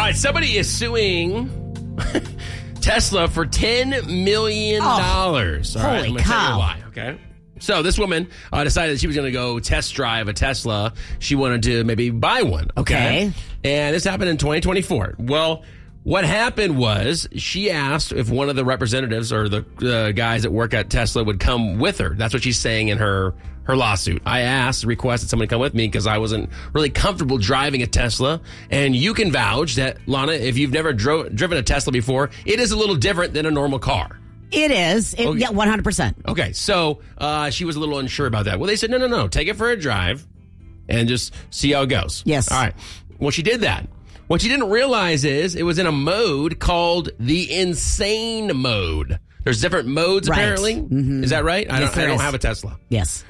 right, somebody is suing Tesla for $10 million. All right, holy I'm going to tell cow. you why, okay? So this woman decided that she was going to go test drive a Tesla. She wanted to maybe buy one. Okay. And this happened in 2024. Well, what happened was she asked if one of the representatives or the guys that work at Tesla would come with her. That's what she's saying in her lawsuit. I requested someone to come with me because I wasn't really comfortable driving a Tesla. And you can vouch that, Lana, if you've never driven a Tesla before, it is a little different than a normal car. It is. Okay. Yeah, 100%. Okay, so she was a little unsure about that. Well, they said, no, take it for a drive and just see how it goes. Yes. All right. Well, she did that. What she didn't realize is it was in a mode called the insane mode. There's different modes, Right. apparently. Mm-hmm. Is that right? I Yes, there don't is. have a Tesla. Yes.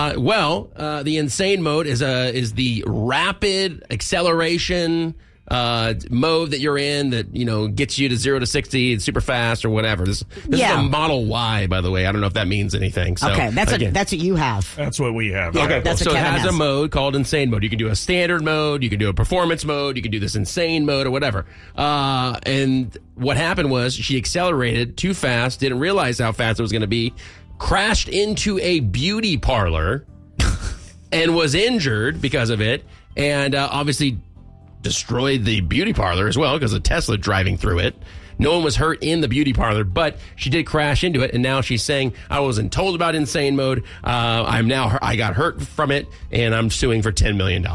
The insane mode is the rapid acceleration mode that you're in that, gets you to 0 to 60 super fast or whatever. This is a Model Y, by the way. I don't know if that means anything. So, Okay, that's again, what you have. That's what we have. Okay, That's so what it Kevin has a has. mode called insane mode. You can do a standard mode, you can do a performance mode, you can do this insane mode or whatever. And what happened was she accelerated too fast, didn't realize how fast it was going to be, crashed into a beauty parlor and was injured because of it, and obviously destroyed the beauty parlor as well because of Tesla driving through it. No one was hurt in the beauty parlor, but she did crash into it, and now she's saying, I wasn't told about insane mode. I got hurt from it, and I'm suing for $10 million.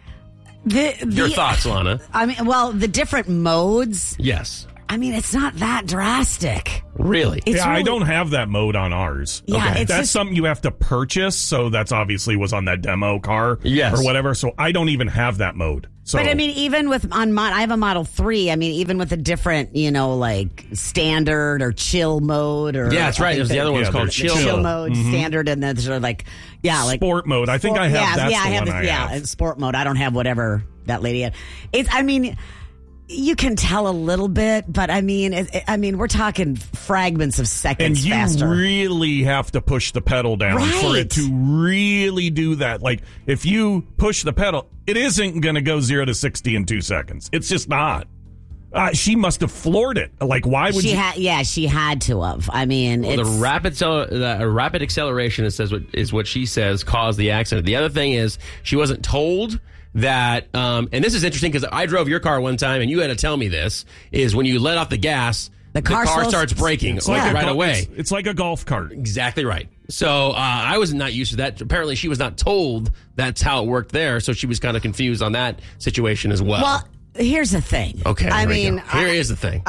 Your thoughts, Lana? I mean, well, the different modes. Yes. I mean, it's not that drastic. Really? It's I really- don't have that mode on ours. Yeah, it's that's just- something you have to purchase, so that's obviously was on that demo car Yes. or whatever, so I don't even have that mode. So, But I mean, even I have a Model 3. I mean, even with a different, like standard or chill mode or. Yeah, that's right. There's the other one's called there's chill mode. mode, standard, and then sort of like sport mode. I think I have that's I the have one I have. it's sport mode. I don't have whatever that lady had. I mean, you can tell a little bit, but I mean, we're talking fragments of And seconds you faster. really have to push the pedal down for Right. it to really do that. Like, if you push the pedal, it isn't going to go 0 to 60 in 2 seconds. It's just not. She must have floored it. Like, why would she you? she had to have. I mean, Well, it's, the rapid acceleration, it says, is what she says caused the accident. The other thing is she wasn't told that, and this is interesting because I drove your car one time and you had to tell me this, is when you let off the gas, the car starts braking right away. It's like a golf cart. Exactly right. So I was not used to that. Apparently she was not told that's how it worked there, so she was kind of confused on that situation as well. well, here's the thing. Okay, I here we mean, go. Here is the thing.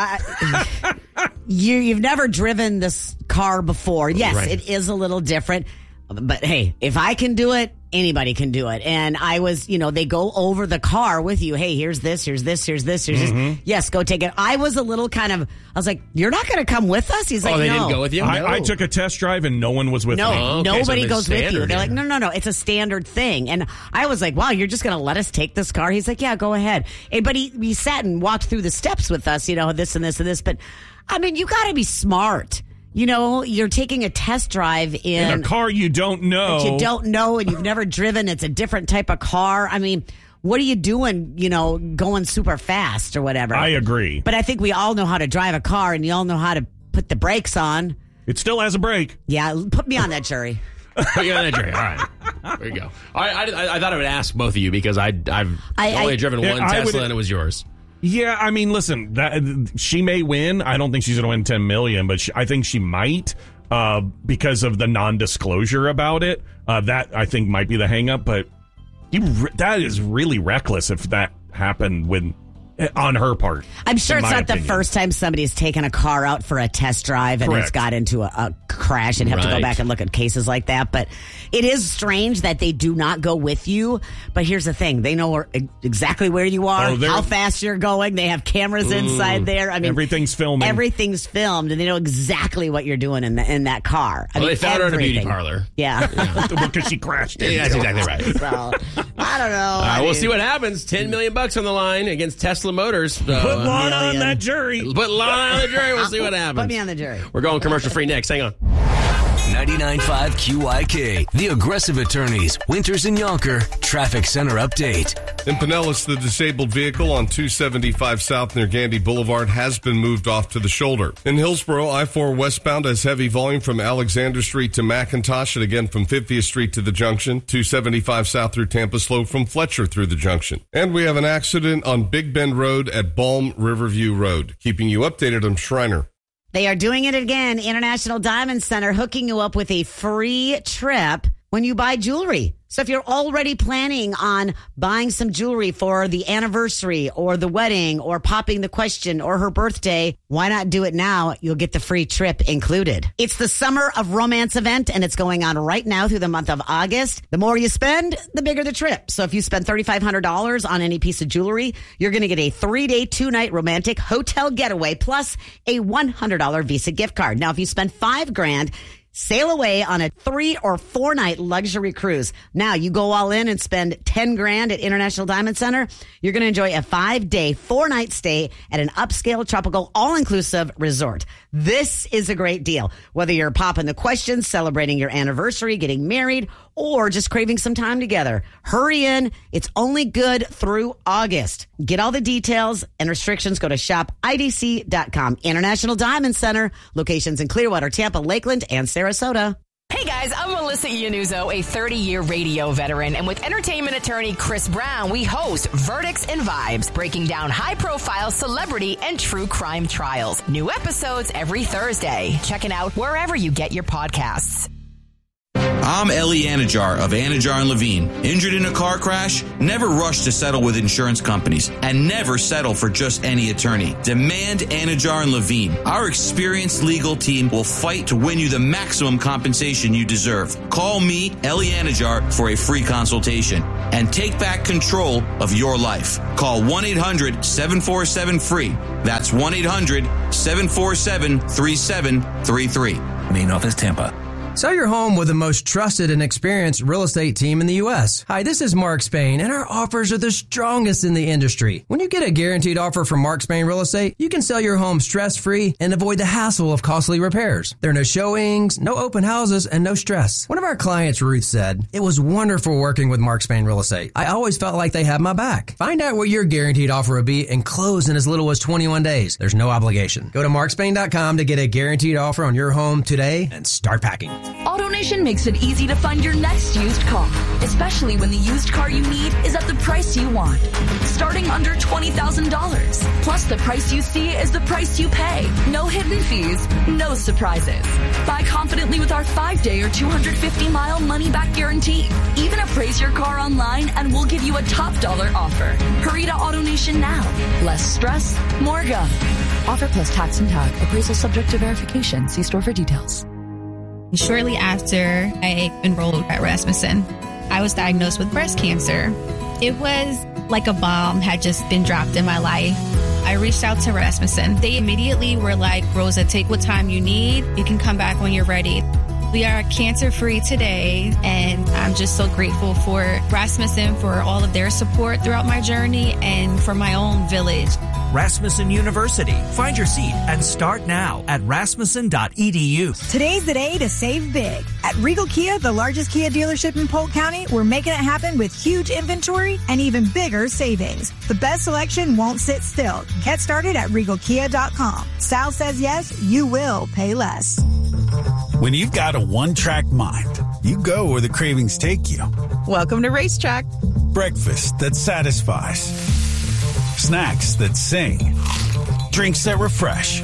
You've never driven this car before. Yes, Right. it is a little different. But hey, if I can do it, anybody can do it. And I was, they go over the car with you. Hey, here's this, here's this, here's this, here's this. Yes, go take it. I was a little I was like, you're not going to come with us? He's like, they no. didn't go with you? I took a test drive and no one was with No, me. Oh, okay, nobody so goes with you. standard They're like, here. no, it's a standard thing. And I was like, wow, you're just going to let us take this car? He's like, yeah, go ahead. But he sat and walked through the steps with us, this and this and this. But I mean, you got to be smart. You're taking a test drive In a car you don't know. that you don't know and you've never driven. It's a different type of car. I mean, what are you doing, going super fast or whatever? I agree. But I think we all know how to drive a car and you all know how to put the brakes on. It still has a brake. Yeah, put me on that jury. Put you on that jury. All right. There you go. All right, I thought I would ask both of you because I've only driven one I Tesla would- and it was yours. Yeah, I mean, listen, she may win. I don't think she's going to win $10 million, but I think she might because of the non-disclosure about it. That, I think, might be the hang-up, but that is really reckless if that happened on her part. I'm sure in it's my not the opinion. first time somebody's taken a car out for a test drive and it's Correct. got into a crash and have to go Right. back and look at cases like that. But it is strange that they do not go with you. But here's the thing. They know exactly where you are, Oh, they're- how fast you're going. They have cameras inside there. I mean, Everything's filming. Everything's filmed, and they know exactly what you're doing in that car. I Well, mean, they found her in a beauty everything. parlor. Yeah. Because she crashed Yeah, into that's it. exactly right. So, I don't know. We'll see what happens. $10 million on the line against Tesla Motors. So, Put Lana on million. that jury. put Lana on the jury. We'll see what happens. Put me on the jury. We're going commercial free next. Hang on. 99.5 QYK. The Aggressive Attorneys, Winters and Yonker, Traffic Center Update. In Pinellas, the disabled vehicle on 275 South near Gandy Boulevard has been moved off to the shoulder. In Hillsborough, I-4 westbound has heavy volume from Alexander Street to McIntosh and again from 50th Street to the junction. 275 South through Tampa slow from Fletcher through the junction. And we have an accident on Big Bend Road at Balm Riverview Road. Keeping you updated, I'm Schreiner. They are doing it again. International Diamond Center hooking you up with a free trip when you buy jewelry. So if you're already planning on buying some jewelry for the anniversary or the wedding or popping the question or her birthday, why not do it now? You'll get the free trip included. It's the Summer of Romance event, and it's going on right now through the month of August. The more you spend, the bigger the trip. So if you spend $3,500 on any piece of jewelry, you're going to get a 3-day, 2-night romantic hotel getaway plus a $100 Visa gift card. Now, if you spend $5,000, sail away on a 3 or 4 night luxury cruise. Now you go all in and spend $10,000 at International Diamond Center. You're going to enjoy a 5-day, 4-night stay at an upscale tropical all-inclusive resort. This is a great deal. Whether you're popping the question, celebrating your anniversary, getting married, or just craving some time together. Hurry in. It's only good through August. Get all the details and restrictions. Go to shopidc.com. International Diamond Center. Locations in Clearwater, Tampa, Lakeland, and Sarasota. Hey guys, I'm Melissa Iannuzzo, a 30-year radio veteran, and with entertainment attorney Chris Brown, we host Verdicts and Vibes, breaking down high-profile celebrity and true crime trials. New episodes every Thursday. Check it out wherever you get your podcasts. I'm Ellie Anajar of Anajar & Levine. Injured in a car crash? Never rush to settle with insurance companies and never settle for just any attorney. Demand Anajar & Levine. Our experienced legal team will fight to win you the maximum compensation you deserve. Call me, Ellie Anajar, for a free consultation and take back control of your life. Call 1-800-747-FREE. That's 1-800-747-3733. Main office, Tampa. Sell your home with the most trusted and experienced real estate team in the U.S. Hi, this is Mark Spain, and our offers are the strongest in the industry. When you get a guaranteed offer from Mark Spain Real Estate, you can sell your home stress-free and avoid the hassle of costly repairs. There are no showings, no open houses, and no stress. One of our clients, Ruth, said, "It was wonderful working with Mark Spain Real Estate. I always felt like they had my back." Find out what your guaranteed offer will be and close in as little as 21 days. There's no obligation. Go to markspain.com to get a guaranteed offer on your home today and start packing. AutoNation makes it easy to find your next used car, especially when the used car you need is at the price you want. Starting under $20,000. Plus, the price you see is the price you pay. No hidden fees, no surprises. Buy confidently with our 5-day or 250-mile money-back guarantee. Even appraise your car online and we'll give you a top dollar offer. Hurry to AutoNation now. Less stress, more go. Offer plus tax and tag. Appraisal subject to verification. See store for details. Shortly after I enrolled at Rasmussen, I was diagnosed with breast cancer. It was like a bomb had just been dropped in my life. I reached out to Rasmussen. They immediately were like, "Rosa, take what time you need. You can come back when you're ready." We are cancer-free today, and I'm just so grateful for Rasmussen for all of their support throughout my journey and for my own village. Rasmussen University. Find your seat and start now at rasmussen.edu. Today's the day to save big. At Regal Kia, the largest Kia dealership in Polk County, we're making it happen with huge inventory and even bigger savings. The best selection won't sit still. Get started at regalkia.com. Sal says yes, you will pay less. When you've got a one-track mind, you go where the cravings take you. Welcome to Racetrack. Breakfast that satisfies. Snacks that sing. Drinks that refresh.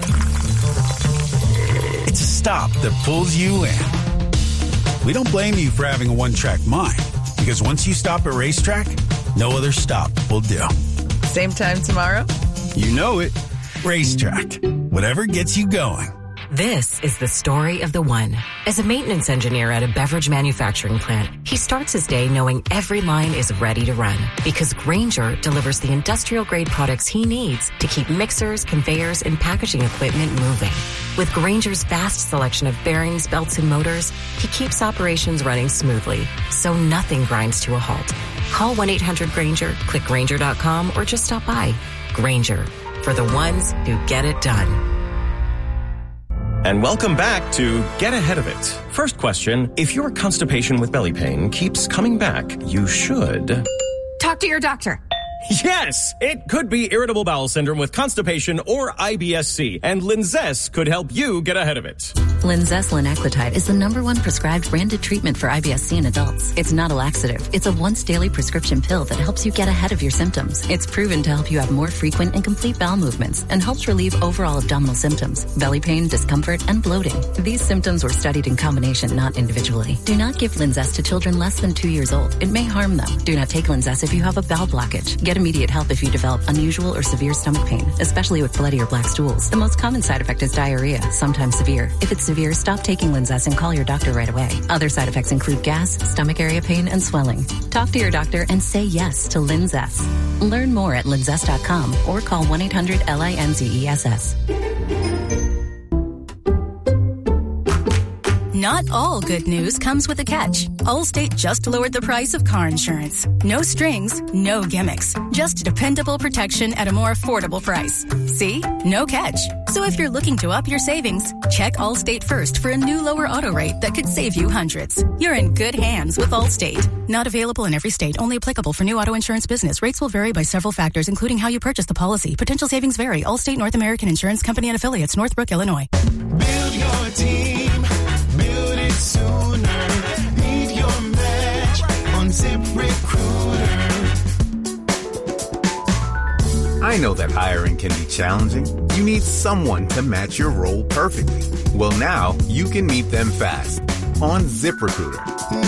It's a stop that pulls you in. We don't blame you for having a one-track mind, because once you stop at Racetrack, no other stop will do. Same time tomorrow? You know it. Racetrack. Whatever gets you going. This is the story of the one. As a maintenance engineer at a beverage manufacturing plant, he starts his day knowing every line is ready to run because Grainger delivers the industrial-grade products he needs to keep mixers, conveyors, and packaging equipment moving. With Grainger's vast selection of bearings, belts, and motors, he keeps operations running smoothly, so nothing grinds to a halt. Call 1-800-GRAINGER, click Grainger.com, or just stop by. Grainger, for the ones who get it done. And welcome back to Get Ahead of It. First question, if your constipation with belly pain keeps coming back, you should... Talk to your doctor. Yes, it could be irritable bowel syndrome with constipation or IBS-C, and Linzess could help you get ahead of it. Linzess linaclotide is the #1 prescribed branded treatment for IBS-C in adults. It's not a laxative. It's a once-daily prescription pill that helps you get ahead of your symptoms. It's proven to help you have more frequent and complete bowel movements and helps relieve overall abdominal symptoms, belly pain, discomfort, and bloating. These symptoms were studied in combination, not individually. Do not give Linzess to children less than 2 years old. It may harm them. Do not take Linzess if you have a bowel blockage. Get immediate help if you develop unusual or severe stomach pain, especially with bloody or black stools. The most common side effect is diarrhea, sometimes severe. If it's severe, stop taking Linzess and call your doctor right away. Other side effects include gas, stomach area pain, and swelling. Talk to your doctor and say yes to Linzess. Learn more at linzess.com or call 1-800-LINZESS. Not all good news comes with a catch. Allstate just lowered the price of car insurance. No strings, no gimmicks. Just dependable protection at a more affordable price. See? No catch. So if you're looking to up your savings, check Allstate first for a new lower auto rate that could save you hundreds. You're in good hands with Allstate. Not available in every state. Only applicable for new auto insurance business. Rates will vary by several factors, including how you purchase the policy. Potential savings vary. Allstate North American Insurance Company and Affiliates, Northbrook, Illinois. Build your team. Build it sooner. Need your match on ZipRecruiter. I know that hiring can be challenging. You need someone to match your role perfectly. Well, now you can meet them fast on ZipRecruiter.